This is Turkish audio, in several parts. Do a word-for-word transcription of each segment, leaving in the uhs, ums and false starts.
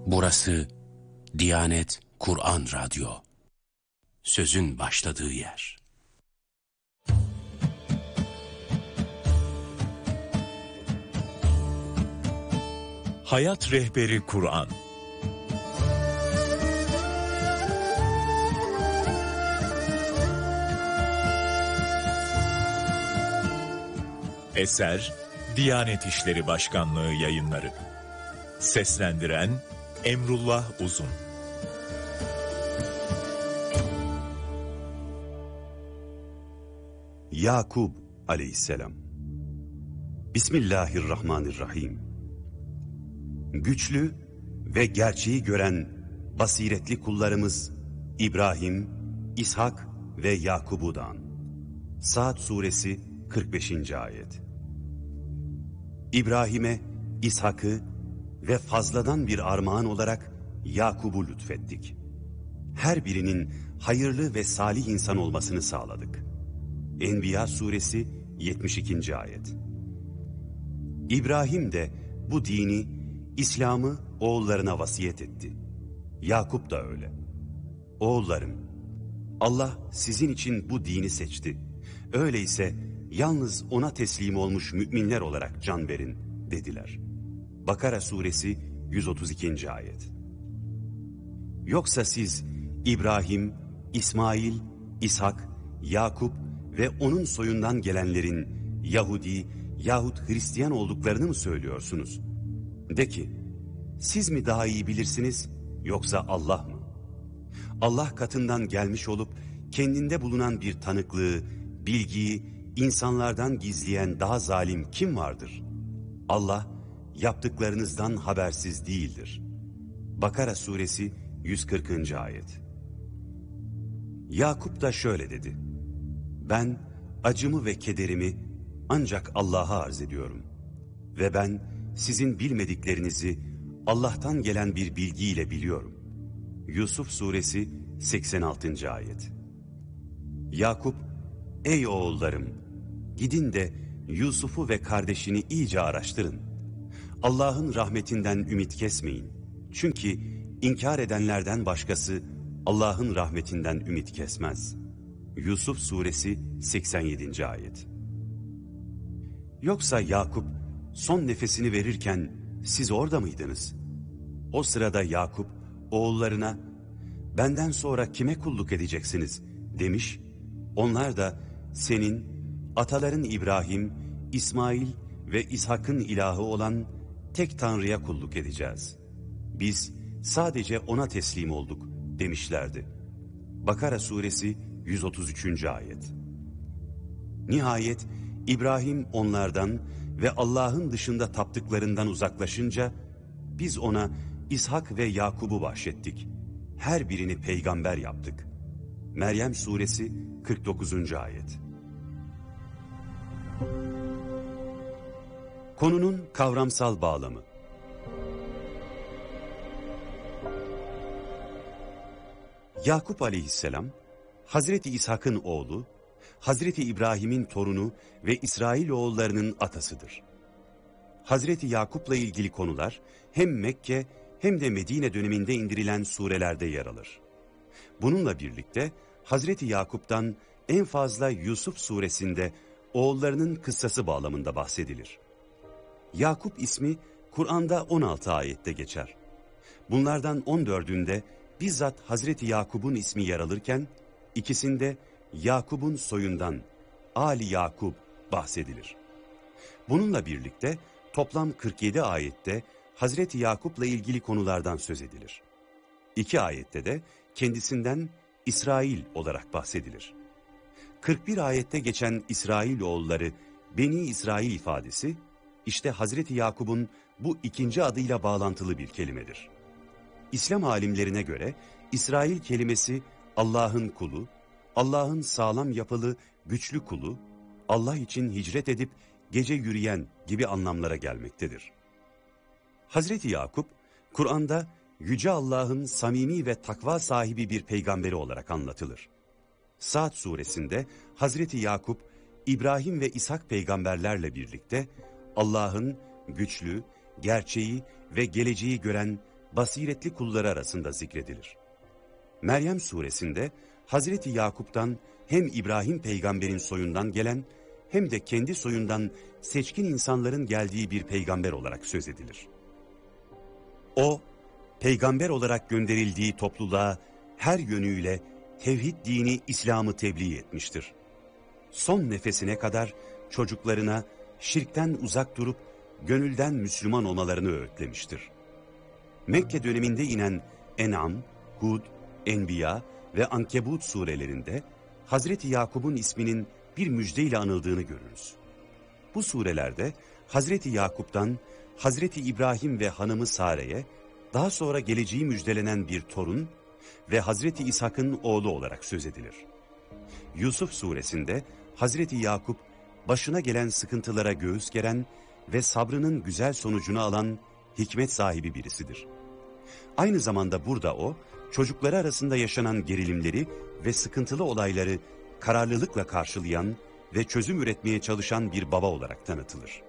Burası Diyanet Kur'an Radyo. Sözün başladığı yer. Hayat Rehberi Kur'an. Eser Diyanet İşleri Başkanlığı Yayınları. Seslendiren Emrullah Uzun. Yakub aleyhisselam. Bismillahirrahmanirrahim. Güçlü ve gerçeği gören basiretli kullarımız İbrahim, İshak ve Yakub'u da an. Saat suresi kırk beşinci ayet. İbrahim'e İshak'ı ve fazladan bir armağan olarak Yakub'u lütfettik. Her birinin hayırlı ve salih insan olmasını sağladık. Enbiya suresi yetmiş ikinci ayet. İbrahim de bu dini, İslam'ı oğullarına vasiyet etti. Yakup da öyle. Oğullarım, Allah sizin için bu dini seçti. Öyleyse yalnız ona teslim olmuş müminler olarak can verin dediler. Bakara suresi yüz otuz ikinci ayet. Yoksa siz İbrahim, İsmail, İshak, Yakup ve onun soyundan gelenlerin Yahudi yahut Hristiyan olduklarını mı söylüyorsunuz? De ki, siz mi daha iyi bilirsiniz yoksa Allah mı? Allah katından gelmiş olup kendinde bulunan bir tanıklığı, bilgiyi insanlardan gizleyen daha zalim kim vardır? Allah yaptıklarınızdan habersiz değildir. Bakara suresi yüz kırkıncı ayet. Yakup da şöyle dedi: Ben acımı ve kederimi ancak Allah'a arz ediyorum. Ve ben sizin bilmediklerinizi Allah'tan gelen bir bilgiyle biliyorum. Yusuf suresi seksen altıncı ayet. Yakup, ey oğullarım, gidin de Yusuf'u ve kardeşini iyice araştırın. Allah'ın rahmetinden ümit kesmeyin. Çünkü inkar edenlerden başkası Allah'ın rahmetinden ümit kesmez. Yusuf suresi seksen yedinci ayet. Yoksa Yakup son nefesini verirken siz orada mıydınız? O sırada Yakup oğullarına benden sonra kime kulluk edeceksiniz demiş. Onlar da senin, ataların İbrahim, İsmail ve İshak'ın ilahı olan tek Tanrı'ya kulluk edeceğiz. Biz sadece ona teslim olduk demişlerdi. Bakara suresi yüz otuz üçüncü ayet. Nihayet İbrahim onlardan ve Allah'ın dışında taptıklarından uzaklaşınca biz ona İshak ve Yakub'u bahşettik. Her birini peygamber yaptık. Meryem suresi kırk dokuzuncu ayet. Konunun kavramsal bağlamı. Yakup aleyhisselam, Hazreti İshak'ın oğlu, Hazreti İbrahim'in torunu ve İsrailoğullarının atasıdır. Hazreti Yakup'la ilgili konular hem Mekke hem de Medine döneminde indirilen surelerde yer alır. Bununla birlikte Hazreti Yakup'tan en fazla Yusuf suresinde oğullarının kıssası bağlamında bahsedilir. Yakup ismi Kur'an'da on altı ayette geçer. Bunlardan on dördünde bizzat Hazreti Yakup'un ismi yer alırken ikisinde Yakup'un soyundan Ali Yakup bahsedilir. Bununla birlikte toplam kırk yedi ayette Hazreti Yakup'la ilgili konulardan söz edilir. İki ayette de kendisinden İsrail olarak bahsedilir. kırk bir ayette geçen İsrailoğulları Beni İsrail ifadesi işte Hazreti Yakup'un bu ikinci adıyla bağlantılı bir kelimedir. İslam alimlerine göre İsrail kelimesi Allah'ın kulu, Allah'ın sağlam yapılı, güçlü kulu, Allah için hicret edip gece yürüyen gibi anlamlara gelmektedir. Hazreti Yakup, Kur'an'da Yüce Allah'ın samimi ve takva sahibi bir peygamberi olarak anlatılır. Sa'd suresinde Hazreti Yakup, İbrahim ve İshak peygamberlerle birlikte Allah'ın güçlü, gerçeği ve geleceği gören basiretli kulları arasında zikredilir. Meryem suresinde Hazreti Yakup'tan hem İbrahim peygamberin soyundan gelen hem de kendi soyundan seçkin insanların geldiği bir peygamber olarak söz edilir. O, peygamber olarak gönderildiği topluluğa her yönüyle tevhid dini İslam'ı tebliğ etmiştir. Son nefesine kadar çocuklarına şirkten uzak durup gönülden Müslüman olmalarını öğütlemiştir. Mekke döneminde inen En'am, Hud, Enbiya ve Ankebut surelerinde Hazreti Yakup'un isminin bir müjdeyle anıldığını görürüz. Bu surelerde Hazreti Yakup'tan Hazreti İbrahim ve hanımı Sare'ye daha sonra geleceği müjdelenen bir torun ve Hazreti İshak'ın oğlu olarak söz edilir. Yusuf suresinde Hazreti Yakup başına gelen sıkıntılara göğüs geren ve sabrının güzel sonucunu alan hikmet sahibi birisidir. Aynı zamanda burada o, çocukları arasında yaşanan gerilimleri ve sıkıntılı olayları kararlılıkla karşılayan ve çözüm üretmeye çalışan bir baba olarak tanıtılır.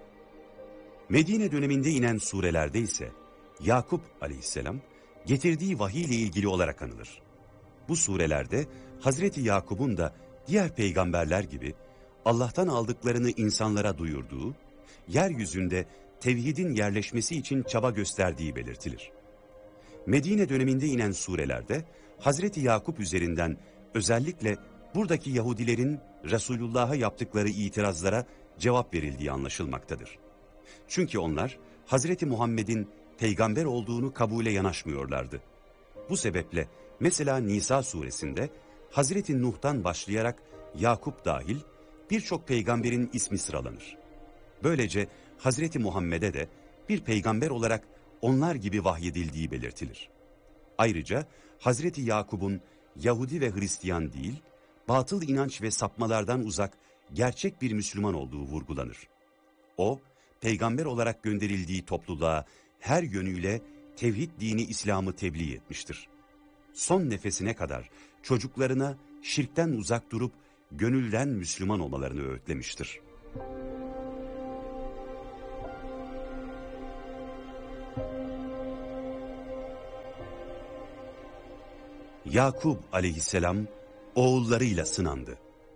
Medine döneminde inen surelerde ise Yakup aleyhisselam getirdiği vahiy ile ilgili olarak anılır. Bu surelerde Hazreti Yakup'un da diğer peygamberler gibi Allah'tan aldıklarını insanlara duyurduğu, yeryüzünde tevhidin yerleşmesi için çaba gösterdiği belirtilir. Medine döneminde inen surelerde Hazreti Yakup üzerinden özellikle buradaki Yahudilerin Resulullah'a yaptıkları itirazlara cevap verildiği anlaşılmaktadır. Çünkü onlar Hazreti Muhammed'in peygamber olduğunu kabule yanaşmıyorlardı. Bu sebeple mesela Nisa suresinde Hazreti Nuh'tan başlayarak Yakup dahil birçok peygamberin ismi sıralanır. Böylece Hazreti Muhammed'e de bir peygamber olarak onlar gibi vahyedildiği belirtilir. Ayrıca Hazreti Yakup'un Yahudi ve Hristiyan değil, batıl inanç ve sapmalardan uzak gerçek bir Müslüman olduğu vurgulanır. O, peygamber olarak gönderildiği topluluğa her yönüyle tevhid dini İslam'ı tebliğ etmiştir. Son nefesine kadar çocuklarına şirkten uzak durup gönülden Müslüman olmalarını öğütlemiştir. Yakup aleyhisselam oğullarıyla sınandı.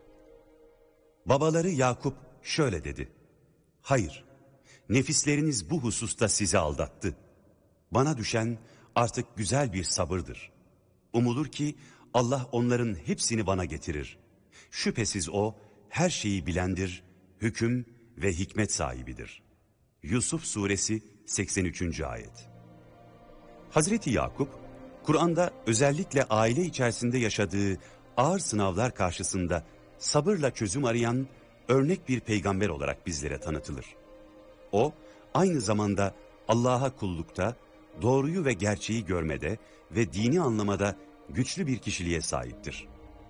Babaları Yakup şöyle dedi: hayır, nefisleriniz bu hususta sizi aldattı. Bana düşen artık güzel bir sabırdır. Umulur ki Allah onların hepsini bana getirir. Şüphesiz o her şeyi bilendir, hüküm ve hikmet sahibidir. Yusuf suresi seksen üçüncü ayet. Hazreti Yakup, Kur'an'da özellikle aile içerisinde yaşadığı ağır sınavlar karşısında sabırla çözüm arayan örnek bir peygamber olarak bizlere tanıtılır. O, aynı zamanda Allah'a kullukta, doğruyu ve gerçeği görmede ve dini anlamada güçlü bir kişiliğe sahiptir.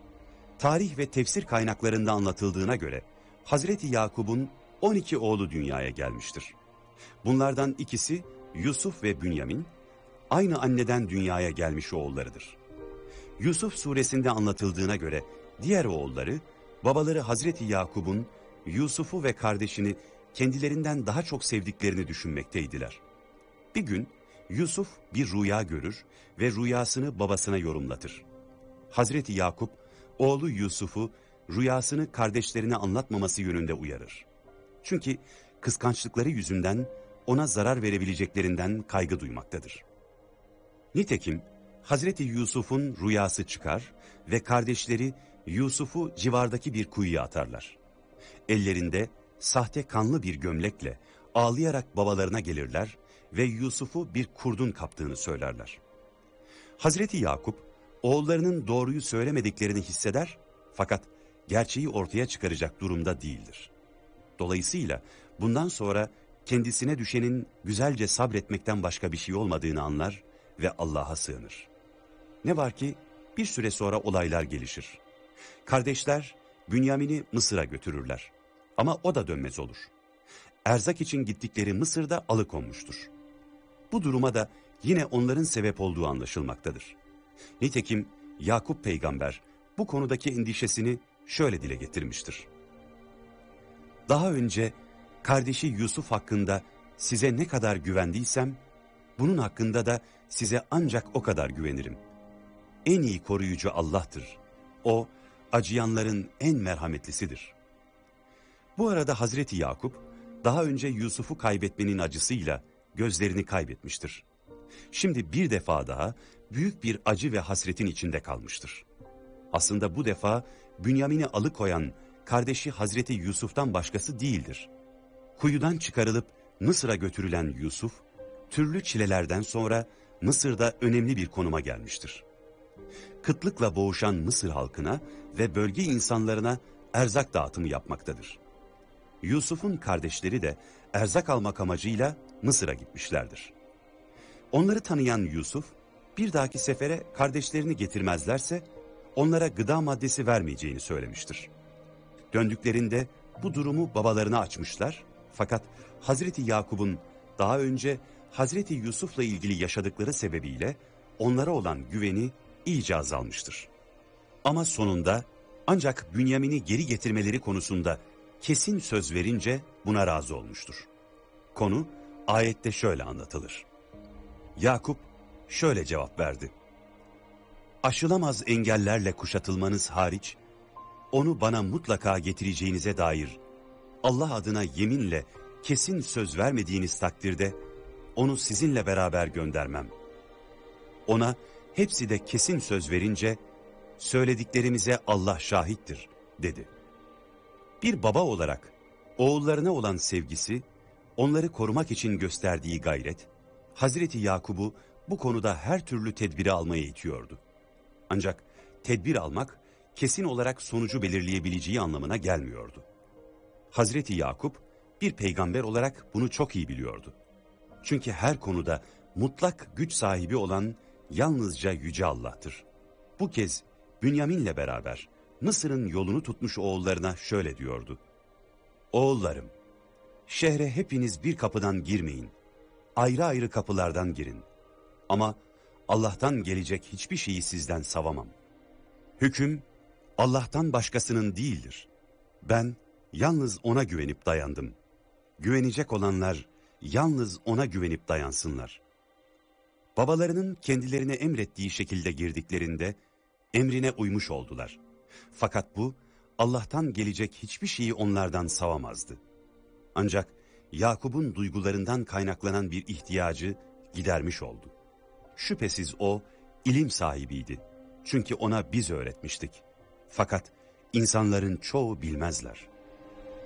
Tarih ve tefsir kaynaklarında anlatıldığına göre Hazreti Yakup'un on iki oğlu dünyaya gelmiştir. Bunlardan ikisi Yusuf ve Bünyamin, aynı anneden dünyaya gelmiş oğullarıdır. Yusuf suresinde anlatıldığına göre diğer oğulları, babaları Hazreti Yakup'un Yusuf'u ve kardeşini kendilerinden daha çok sevdiklerini düşünmekteydiler. Bir gün Yusuf bir rüya görür ve rüyasını babasına yorumlatır. Hazreti Yakup, oğlu Yusuf'u rüyasını kardeşlerine anlatmaması yönünde uyarır. Çünkü kıskançlıkları yüzünden ona zarar verebileceklerinden kaygı duymaktadır. Nitekim Hazreti Yusuf'un rüyası çıkar ve kardeşleri Yusuf'u civardaki bir kuyuya atarlar. Ellerinde sahte kanlı bir gömlekle ağlayarak babalarına gelirler ve Yusuf'u bir kurdun kaptığını söylerler. Hazreti Yakup, oğullarının doğruyu söylemediklerini hisseder fakat gerçeği ortaya çıkaracak durumda değildir. Dolayısıyla bundan sonra kendisine düşenin güzelce sabretmekten başka bir şey olmadığını anlar ve Allah'a sığınır. Ne var ki bir süre sonra olaylar gelişir. Kardeşler Bünyamin'i Mısır'a götürürler ama o da dönmez olur. Erzak için gittikleri Mısır'da alıkonmuştur. Bu duruma da yine onların sebep olduğu anlaşılmaktadır. Nitekim Yakup peygamber bu konudaki endişesini şöyle dile getirmiştir. Daha önce kardeşi Yusuf hakkında size ne kadar güvendiysem, Bunun hakkında da size ancak o kadar güvenirim. En iyi koruyucu Allah'tır. O, acıyanların en merhametlisidir. Bu arada Hazreti Yakup, daha önce Yusuf'u kaybetmenin acısıyla gözlerini kaybetmiştir. Şimdi bir defa daha büyük bir acı ve hasretin içinde kalmıştır. Aslında bu defa Bünyamin'i alıkoyan kardeşi Hazreti Yusuf'tan başkası değildir. Kuyudan çıkarılıp Mısır'a götürülen Yusuf, türlü çilelerden sonra Mısır'da önemli bir konuma gelmiştir. Kıtlıkla boğuşan Mısır halkına ve bölge insanlarına erzak dağıtımı yapmaktadır. Yusuf'un kardeşleri de erzak almak amacıyla Mısır'a gitmişlerdir. Onları tanıyan Yusuf, bir dahaki sefere kardeşlerini getirmezlerse onlara gıda maddesi vermeyeceğini söylemiştir. Döndüklerinde bu durumu babalarına açmışlar, fakat Hazreti Yakup'un daha önce Hazreti Yusuf'la ilgili yaşadıkları sebebiyle onlara olan güveni iyice azalmıştır. Ama sonunda ancak Bünyamin'i geri getirmeleri konusunda kesin söz verince buna razı olmuştur. Konu ayette şöyle anlatılır. Yakup şöyle cevap verdi. Aşılamaz engellerle kuşatılmanız hariç, onu bana mutlaka getireceğinize dair Allah adına yeminle kesin söz vermediğiniz takdirde onu sizinle beraber göndermem. Ona hepsi de kesin söz verince söylediklerimize Allah şahittir dedi. Bir baba olarak oğullarına olan sevgisi, onları korumak için gösterdiği gayret, Hazreti Yakup'u bu konuda her türlü tedbiri almaya itiyordu. Ancak tedbir almak kesin olarak sonucu belirleyebileceği anlamına gelmiyordu. Hazreti Yakup bir peygamber olarak bunu çok iyi biliyordu. Çünkü her konuda mutlak güç sahibi olan yalnızca Yüce Allah'tır. Bu kez Bünyamin'le beraber Mısır'ın yolunu tutmuş oğullarına şöyle diyordu. Oğullarım, şehre hepiniz bir kapıdan girmeyin. Ayrı ayrı kapılardan girin. Ama Allah'tan gelecek hiçbir şeyi sizden savamam. Hüküm Allah'tan başkasının değildir. Ben yalnız ona güvenip dayandım. Güvenecek olanlar yalnız ona güvenip dayansınlar. Babalarının kendilerine emrettiği şekilde girdiklerinde emrine uymuş oldular. Fakat bu Allah'tan gelecek hiçbir şeyi onlardan savamazdı. Ancak Yakup'un duygularından kaynaklanan bir ihtiyacı gidermiş oldu. Şüphesiz o ilim sahibiydi. Çünkü ona biz öğretmiştik. Fakat insanların çoğu bilmezler.